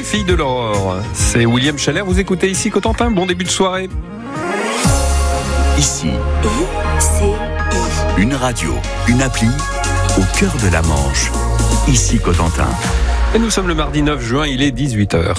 filles de l'aurore. C'est William Scheller, vous écoutez ici Cotentin, bon début de soirée. Ici, une radio, une appli au cœur de la Manche. Ici Cotentin. Et nous sommes le mardi 9 juin, il est 18h.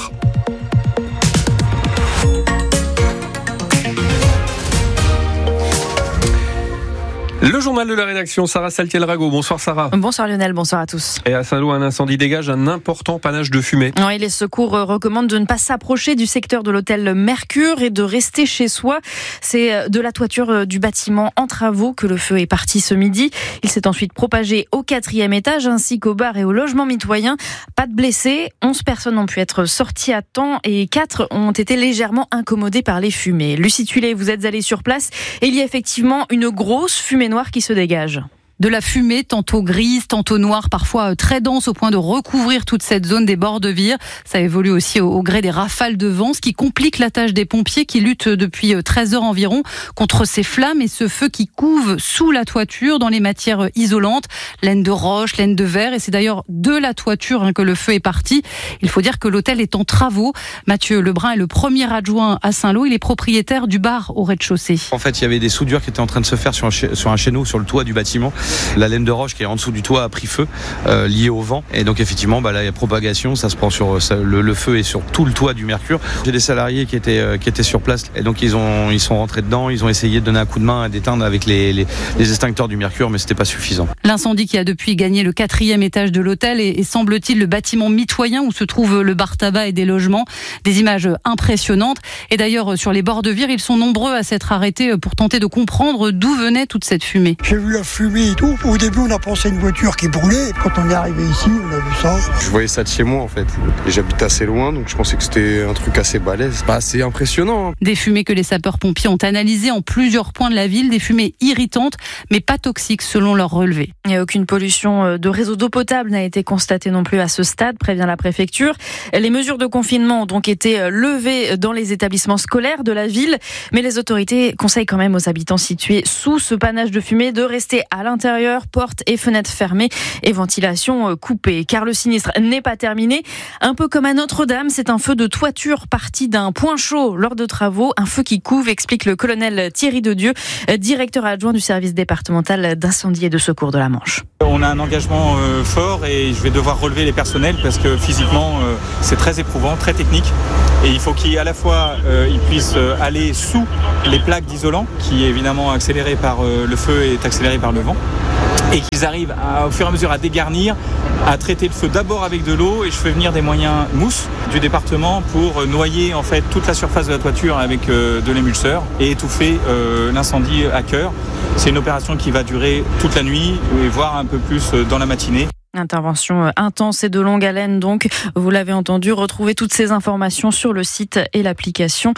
Le journal de la rédaction, Sarah Saltiel-Rago. Bonsoir Sarah. Bonsoir Lionel, bonsoir à tous. Et à Saint-Lô, un incendie dégage un important panache de fumée. Oui, les secours recommandent de ne pas s'approcher du secteur de l'hôtel Mercure et de rester chez soi. C'est de la toiture du bâtiment en travaux que le feu est parti ce midi. Il s'est ensuite propagé au 4e étage ainsi qu'au bar et au logement mitoyen. Pas de blessés, 11 personnes ont pu être sorties à temps et 4 ont été légèrement incommodées par les fumées. Lucie Tullet, vous êtes allée sur place et il y a effectivement une grosse fumée noire qui se dégage. De la fumée, tantôt grise, tantôt noire, parfois très dense au point de recouvrir toute cette zone des bords de Vire. Ça évolue aussi au gré des rafales de vent, ce qui complique la tâche des pompiers qui luttent depuis 13 heures environ contre ces flammes et ce feu qui couve sous la toiture dans les matières isolantes, laine de roche, laine de verre. Et c'est d'ailleurs de la toiture que le feu est parti. Il faut dire que l'hôtel est en travaux. Mathieu Lebrun est le premier adjoint à Saint-Lô. Il est propriétaire du bar au rez-de-chaussée. En fait, il y avait des soudures qui étaient en train de se faire sur un chéneau, sur le toit du bâtiment. La laine de roche qui est en dessous du toit a pris feu, lié au vent. Et donc effectivement, là, il y a propagation, ça se prend sur le feu est sur tout le toit du Mercure. J'ai des salariés qui étaient sur place et donc ils sont rentrés dedans, ils ont essayé de donner un coup de main à d'éteindre avec les extincteurs du Mercure, mais c'était pas suffisant. L'incendie qui a depuis gagné le 4e étage de l'hôtel et semble-t-il le bâtiment mitoyen où se trouve le bar tabac et des logements. Des images impressionnantes. Et d'ailleurs, sur les bords de Vire, ils sont nombreux à s'être arrêtés pour tenter de comprendre d'où venait toute cette fumée. J'ai vu la fumée et tout. Au début, on a pensé à une voiture qui brûlait. Quand on est arrivé ici, on a vu ça. Je voyais ça de chez moi, en fait. Et j'habite assez loin, donc je pensais que c'était un truc assez balèze. C'est impressionnant. Des fumées que les sapeurs-pompiers ont analysées en plusieurs points de la ville. Des fumées irritantes, mais pas toxiques, selon leur relevé. Il n'y a aucune pollution de réseau d'eau potable n'a été constatée non plus à ce stade, prévient la préfecture. Les mesures de confinement ont donc été levées dans les établissements scolaires de la ville. Mais les autorités conseillent quand même aux habitants situés sous ce panache de fumée de rester à l'intérieur, portes et fenêtres fermées et ventilation coupée. Car le sinistre n'est pas terminé. Un peu comme à Notre-Dame, c'est un feu de toiture parti d'un point chaud lors de travaux. Un feu qui couve, explique le colonel Thierry Dedieu, directeur adjoint du service départemental d'incendie et de secours de la Manche. On a un engagement fort et je vais devoir relever les personnels parce que physiquement c'est très éprouvant, très technique. Et il faut qu'à la fois ils puissent aller sous les plaques d'isolant qui est évidemment accéléré par le feu et est accéléré par le vent. Et qu'ils arrivent au fur et à mesure à dégarnir, à traiter le feu d'abord avec de l'eau, et je fais venir des moyens mousse du département pour noyer en fait toute la surface de la toiture avec de l'émulseur et étouffer l'incendie à cœur. C'est une opération qui va durer toute la nuit et voire un peu plus dans la matinée. Intervention intense et de longue haleine donc, vous l'avez entendu, retrouvez toutes ces informations sur le site et l'application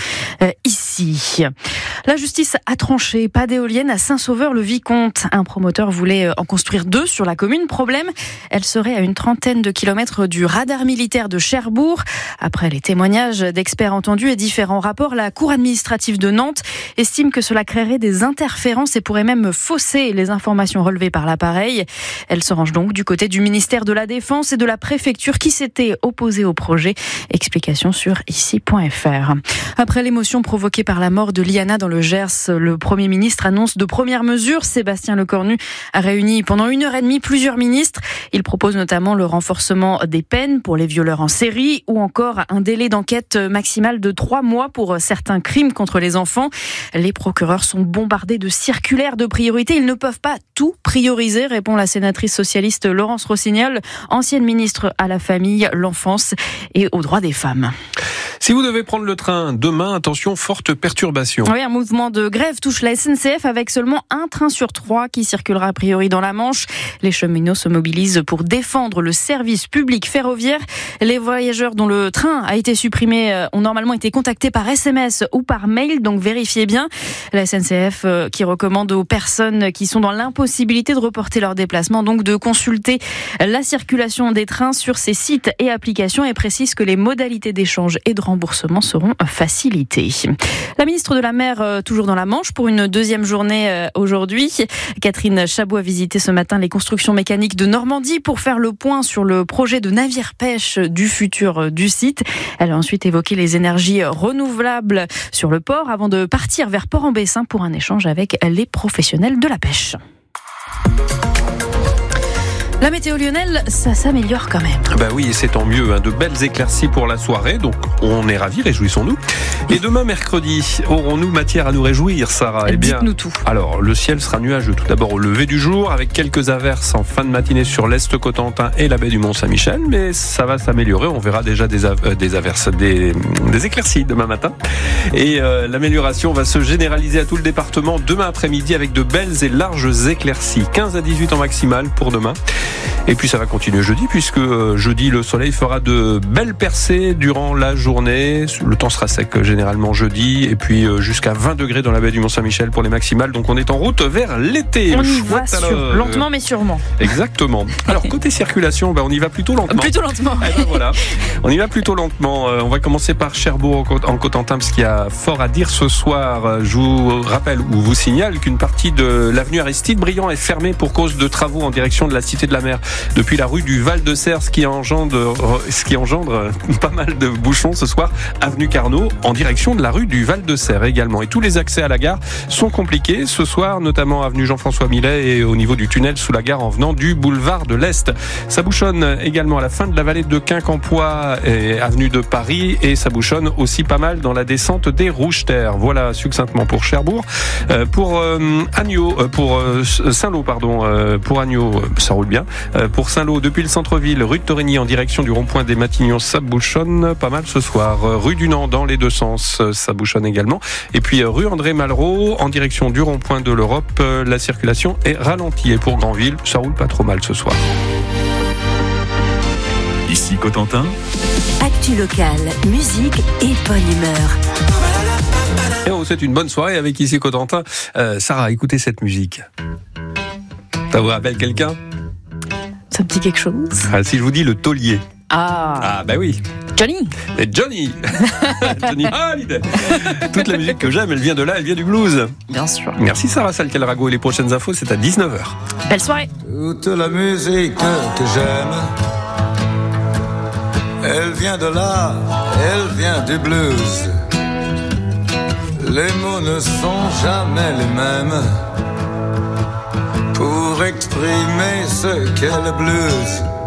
ici. La justice a tranché, pas d'éolienne à Saint-Sauveur-le-Vicomte. Un promoteur voulait en construire 2 sur la commune. Problème, elle serait à une trentaine de kilomètres du radar militaire de Cherbourg. Après les témoignages d'experts entendus et différents rapports, la Cour administrative de Nantes estime que cela créerait des interférences et pourrait même fausser les informations relevées par l'appareil. Elle se range donc du côté du ministère de la Défense et de la préfecture qui s'était opposé au projet. Explication sur ici.fr. Après l'émotion provoquée par la mort de Liana dans le Gers, le Premier ministre annonce de premières mesures. Sébastien Lecornu a réuni pendant 1h30 plusieurs ministres. Il propose notamment le renforcement des peines pour les violeurs en série ou encore un délai d'enquête maximal de 3 mois pour certains crimes contre les enfants. Les procureurs sont bombardés de circulaires de priorité. Ils ne peuvent pas tout prioriser, répond la sénatrice socialiste Laurence Rossignol, ancienne ministre à la famille, l'enfance et aux droits des femmes. Si vous devez prendre le train demain, attention, forte perturbation. Oui, un mouvement de grève touche la SNCF avec seulement un train sur 3 qui circulera a priori dans la Manche. Les cheminots se mobilisent pour défendre le service public ferroviaire. Les voyageurs dont le train a été supprimé ont normalement été contactés par SMS ou par mail, donc vérifiez bien. La SNCF qui recommande aux personnes qui sont dans l'impossibilité de reporter leur déplacement, donc de consulter la circulation des trains sur ses sites et applications et précise que les modalités d'échange et de remboursements seront facilités. La ministre de la Mer, toujours dans la Manche, pour une deuxième journée aujourd'hui. Catherine Chabot a visité ce matin les constructions mécaniques de Normandie pour faire le point sur le projet de navire-pêche du futur du site. Elle a ensuite évoqué les énergies renouvelables sur le port avant de partir vers Port-en-Bessin pour un échange avec les professionnels de la pêche. La météo lyonnaise, ça s'améliore quand même. Bah oui, et c'est tant mieux. De belles éclaircies pour la soirée, donc on est ravis, réjouissons-nous. Et demain, mercredi, aurons-nous matière à nous réjouir, Sarah ? Dites-nous tout. Alors, le ciel sera nuageux tout d'abord au lever du jour, avec quelques averses en fin de matinée sur l'Est Cotentin et la baie du Mont-Saint-Michel, mais ça va s'améliorer. On verra déjà des averses, des éclaircies demain matin. Et l'amélioration va se généraliser à tout le département demain après-midi avec de belles et larges éclaircies. 15 à 18 en maximale pour demain. Et puis ça va continuer jeudi, puisque jeudi le soleil fera de belles percées durant la journée. Le temps sera sec généralement jeudi, et puis jusqu'à 20 degrés dans la baie du Mont-Saint-Michel pour les maximales. Donc on est en route vers l'été. On y va lentement mais sûrement. Exactement. Alors côté circulation, on y va plutôt lentement. Plutôt lentement. Voilà. On y va plutôt lentement. On va commencer par Cherbourg en Cotentin, parce qu'il y a fort à dire ce soir. Je vous rappelle ou vous signale qu'une partie de l'avenue Aristide Briand est fermée pour cause de travaux en direction de la Cité de la Mer. Depuis la rue du Val-de-Serre, ce qui engendre pas mal de bouchons ce soir, avenue Carnot, en direction de la rue du Val-de-Serre également. Et tous les accès à la gare sont compliqués ce soir, notamment avenue Jean-François Millet et au niveau du tunnel sous la gare en venant du boulevard de l'Est. Ça bouchonne également à la fin de la vallée de Quincampoix et avenue de Paris, et ça bouchonne aussi pas mal dans la descente des Rouges-Terres. Voilà succinctement pour Cherbourg. Pour Saint-Lô, pour Agneau, ça roule bien. Pour Saint-Lô, depuis le centre-ville, rue de Torigny en direction du rond-point des Matignons, ça bouchonne pas mal ce soir. Rue du Nant dans les deux sens, ça bouchonne également. Et puis rue André Malraux en direction du rond-point de l'Europe, la circulation est ralentie. Et pour Granville, ça roule pas trop mal ce soir. Ici Cotentin. Actu locale, musique et bonne humeur. Et on vous souhaite une bonne soirée avec Ici Cotentin. Sarah, écoutez cette musique. Ça vous rappelle quelqu'un ? Ça me dit quelque chose. Si je vous dis le taulier. Ah bah oui. Johnny. Et Johnny Hallyday. Toute la musique que j'aime, elle vient de là, elle vient du blues. Bien sûr. Merci Sarah Saltiel-Rago, et les prochaines infos, c'est à 19h. Belle soirée. Toute la musique que j'aime, elle vient de là, elle vient du blues. Les mots ne sont jamais les mêmes pour exprimer ce qu'est le blues.